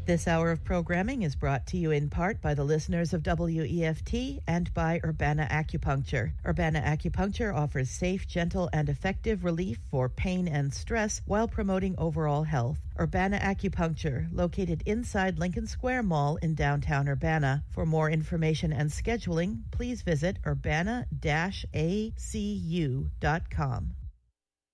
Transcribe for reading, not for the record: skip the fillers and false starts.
This hour of programming is brought to you in part by the listeners of WEFT and by Urbana Acupuncture. Urbana Acupuncture offers safe, gentle, and effective relief for pain and stress while promoting overall health. Urbana Acupuncture, located inside Lincoln Square Mall in downtown Urbana. For more information and scheduling, please visit urbana-acu.com.